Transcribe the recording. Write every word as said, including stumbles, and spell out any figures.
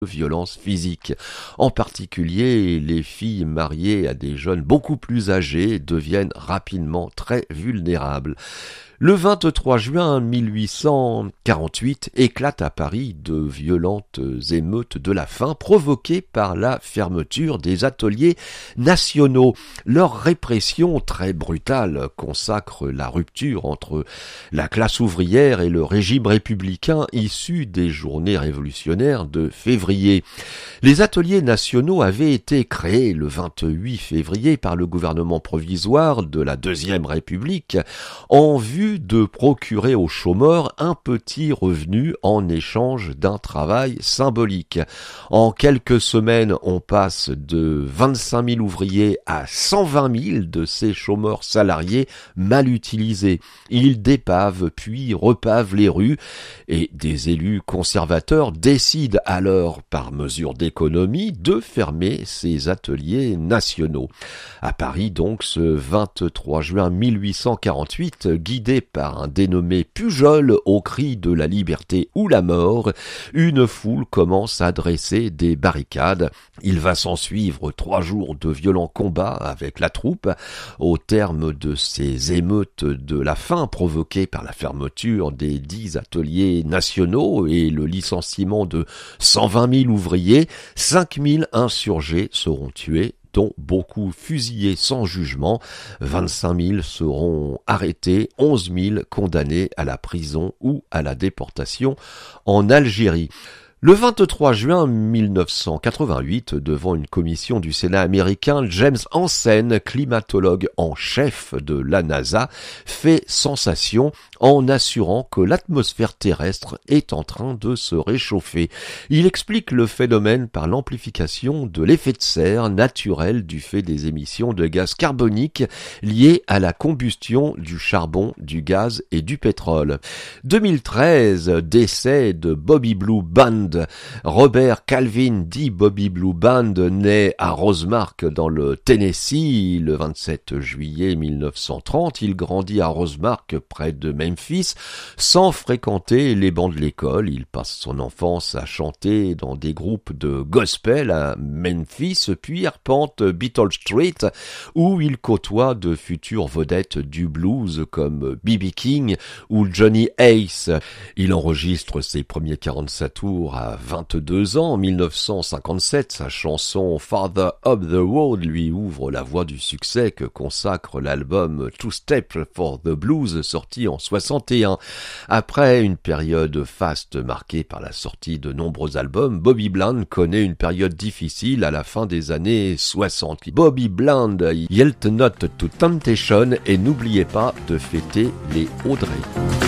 violences physiques. En particulier, les filles mariées à des jeunes beaucoup plus âgés deviennent rapidement très vulnérables. Le vingt-trois juin mille huit cent quarante-huit éclate à Paris de violentes émeutes de la faim provoquées par la fermeture des ateliers nationaux. Leur répression très brutale consacre la rupture entre la classe ouvrière et le régime républicain issu des journées révolutionnaires de février. Les ateliers nationaux avaient été créés le vingt-huit février par le gouvernement provisoire de la Deuxième République en vue de procurer aux chômeurs un petit revenu en échange d'un travail symbolique. En quelques semaines, on passe de vingt-cinq mille ouvriers à cent vingt mille de ces chômeurs salariés mal utilisés. Ils dépavent puis repavent les rues et des élus conservateurs décident alors, par mesure d'économie, de fermer ces ateliers nationaux. À Paris, donc, ce vingt-trois juin mille huit cent quarante-huit, guidé par un dénommé Pujol au cri de la liberté ou la mort, une foule commence à dresser des barricades. Il va s'en suivre trois jours de violents combats avec la troupe. Au terme de ces émeutes de la faim provoquées par la fermeture des dix ateliers nationaux et le licenciement de cent vingt mille ouvriers, cinq mille insurgés seront tués, dont beaucoup fusillés sans jugement, vingt-cinq mille seront arrêtés, onze mille condamnés à la prison ou à la déportation en Algérie. Le vingt-trois juin mille neuf cent quatre-vingt-huit, devant une commission du Sénat américain, James Hansen, climatologue en chef de la NASA, fait sensation en assurant que l'atmosphère terrestre est en train de se réchauffer. Il explique le phénomène par l'amplification de l'effet de serre naturel du fait des émissions de gaz carbonique liées à la combustion du charbon, du gaz et du pétrole. deux mille treize, décès de Bobby Blue Band. Robert Calvin dit Bobby Blue Band naît à Rosemark dans le Tennessee le vingt-sept juillet mille neuf cent trente. Il grandit à Rosemark près de Memphis sans fréquenter les bancs de l'école. Il passe son enfance à chanter dans des groupes de gospel à Memphis puis arpente Beetle Street où il côtoie de futures vedettes du blues comme B B King ou Johnny Ace. Il enregistre ses premiers quarante-sept tours à vingt-deux ans, en mille neuf cent cinquante-sept, sa chanson Father of the World lui ouvre la voie du succès que consacre l'album Two Steps for the Blues sorti en soixante et un. Après une période faste marquée par la sortie de nombreux albums, Bobby Bland connaît une période difficile à la fin des années soixante. Bobby Bland, Yield Not to Temptation et n'oubliez pas de fêter les Audrey.